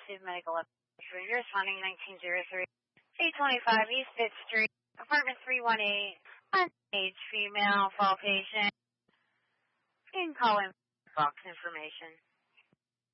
Progressive Medical Laboratories. You're responding 1903, 825 East 5th Street, apartment 318, underage female, fall patient. You can call in box information.